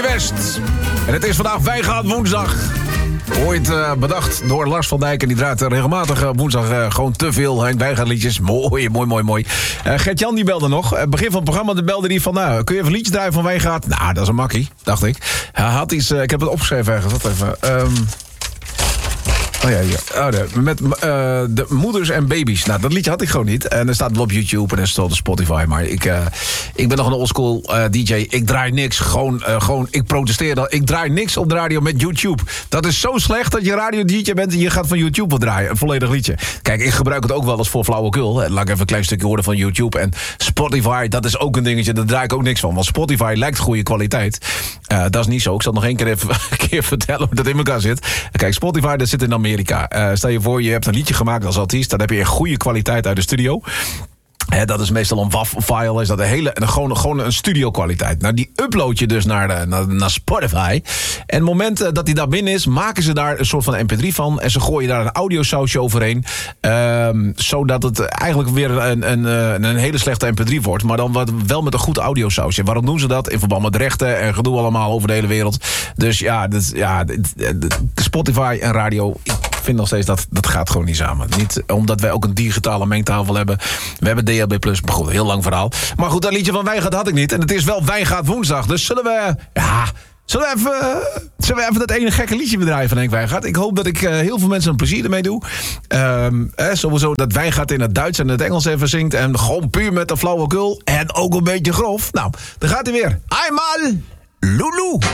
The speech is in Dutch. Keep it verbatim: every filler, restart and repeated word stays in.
Johnny West. En het is vandaag Wijngaard woensdag. Ooit uh, bedacht door Lars van Dijk. En die draait regelmatig uh, woensdag uh, gewoon te veel Henk Wijngaard liedjes. Mooi, mooi, mooi, mooi. Uh, Gert-Jan die belde nog. Uh, begin van het programma belde die van... Nou, kun je even een liedje draaien van Wijngaard? Nou, dat is een makkie, dacht ik. Hij had iets... Uh, ik heb het opgeschreven ergens. Wat even... Um, Oh ja, ja. Oh, de, met uh, de moeders en baby's. Nou, dat liedje had ik gewoon niet. En er staat wel op YouTube en er staat op Spotify. Maar ik, uh, ik ben nog een oldschool uh, D J. Ik draai niks. Gewoon, uh, gewoon, ik protesteer dan. Ik draai niks op de radio met YouTube. Dat is zo slecht dat je radio-D J bent en je gaat van YouTube wat draaien. Een volledig liedje. Kijk, ik gebruik het ook wel eens voor flauwekul. Laat ik even een klein stukje horen van YouTube. En Spotify, dat is ook een dingetje. Daar draai ik ook niks van. Want Spotify lijkt goede kwaliteit. Uh, dat is niet zo. Ik zal nog één keer even een keer vertellen hoe dat in elkaar zit. Kijk, Spotify, dat zit in Amerika. Uh, stel je voor, je hebt een liedje gemaakt als artiest. Dan heb je echt goede kwaliteit uit de studio. He, dat is meestal een W A V-file. Is dat een hele, gewoon, gewoon een studio-kwaliteit. Nou, die upload je dus naar, de, naar, naar Spotify. En het moment dat die daar binnen is, maken ze daar een soort van M P drie van. En ze gooien daar een audiosausje overheen. Um, zodat het eigenlijk weer een, een, een, een hele slechte M P drie wordt. Maar dan wat, wel met een goed audiosausje. Waarom doen ze dat? In verband met rechten en gedoe allemaal over de hele wereld. Dus ja, dit, ja Spotify en radio... Ik vind nog steeds dat dat gaat gewoon niet samen. Niet omdat wij ook een digitale mengtafel hebben. We hebben D H B plus, maar goed, een heel lang verhaal. Maar goed, dat liedje van Wijngaard had ik niet. En het is wel Wijngaard woensdag. Dus zullen we... Ja, zullen we even, zullen we even dat ene gekke liedje bedraaien van Henk Wijngaard? Ik hoop dat ik uh, heel veel mensen een plezier ermee doe. Um, eh, sowieso dat Wijngaard in het Duits en het Engels even zingt. En gewoon puur met de flauwekul. En ook een beetje grof. Nou, daar gaat hij weer. Einmal Lulu.